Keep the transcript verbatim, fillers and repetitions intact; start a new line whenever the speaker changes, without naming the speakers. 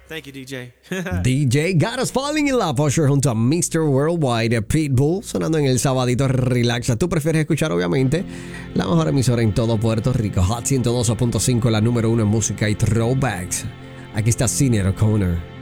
Thank you, D J.
D J got us falling in love, Usher junto a mister Worldwide, Pitbull, sonando en el sabadito relaxa. Tú prefieres escuchar, obviamente, la mejor emisora en todo Puerto Rico, Hot ciento dos punto cinco, la número uno en música y throwbacks. Aquí está Sinead O'Connor.